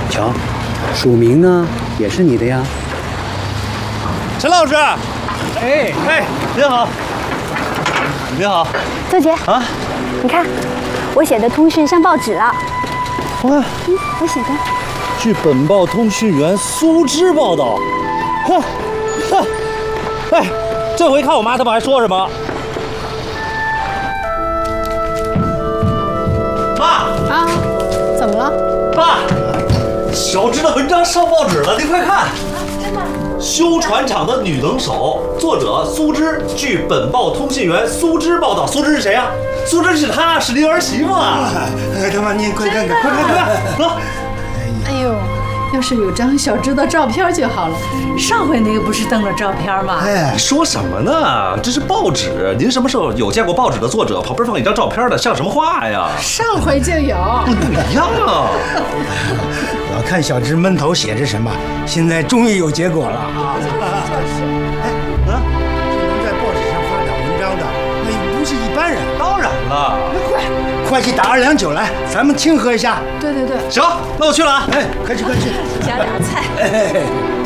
瞧，署名呢也是你的呀。 陈老师，哎，您好，您好， 周杰啊， 你看，我写的通讯上报纸了。 哇， 我写的。 据本报通讯员苏芝报道，哼，哎，这回看我妈他们还说什么？妈啊，怎么了？ 爸，小芝的文章上报纸了，您快看。 真的？ 修船厂的女能手，作者苏芝，据本报通讯员苏芝报道。苏芝是谁啊？苏芝是她，是您儿媳妇啊！ 他妈，您快看看，快看看， 走！ 哎呦，要是有张小芝的照片就好了。上回那个不是登了照片吗？ 哎，你说什么呢？这是报纸，您什么时候有见过报纸的作者旁边放一张照片的？像什么话呀？ 上回就有。 不一样啊！ 我看小芝闷头写着什么，现在终于有结果了啊！哎，能在报纸上发表文章的，那又不是一般人。 当然了， 那快去打2两酒来，咱们庆贺一下。 对对对。 行，那我去了啊！ 哎，快去快去， 加点菜。 哎。